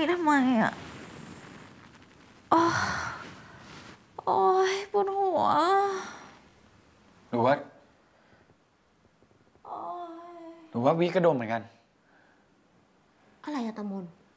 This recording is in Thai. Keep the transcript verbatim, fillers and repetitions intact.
ทำไมอ่ะโอ้โอ้ยปวดหัวหรือว่าโอ้ยหรือว่าวิก็โดนเหมือนกันอะไรอะตะมน